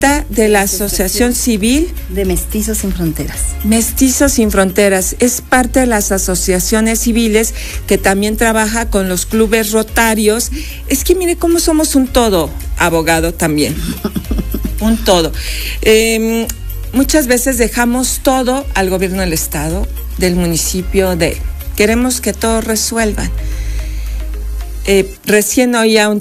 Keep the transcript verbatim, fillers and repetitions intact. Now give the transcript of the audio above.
de la Asociación Civil de Mestizos Sin Fronteras. Mestizos Sin Fronteras. Es parte de las asociaciones civiles que también trabaja con los clubes rotarios. Es que mire cómo somos un todo, abogado también. Un todo. Eh, muchas veces dejamos todo al gobierno del estado, del municipio, de queremos que todos resuelvan. Eh, recién oía un